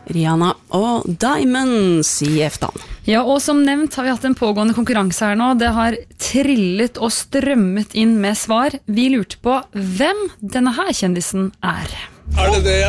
Rihanna og Diamonds I eftan. Ja, og som nevnt har vi hatt en pågående konkurranse her nå. Det har trillet og strømmet inn med svar. Vi lurte på hvem denne her kjendisen er. Det det